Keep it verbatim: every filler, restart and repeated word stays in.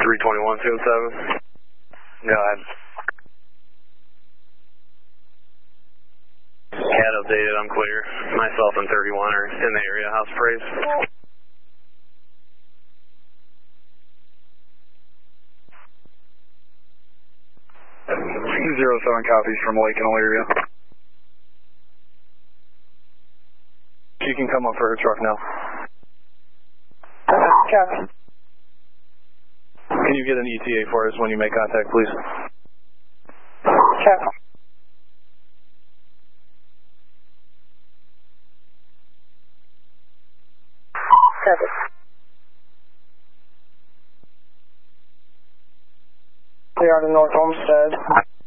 three twenty-one, two oh seven. Go ahead. Cat updated, I'm clear. Myself and thirty-one are in the area, house praise. zero seven copies from Lake and Elyria. She can come up for her truck now. Copy. Can you get an E T A for us when you make contact, please? Copy. Copy. Clear on the North Homestead.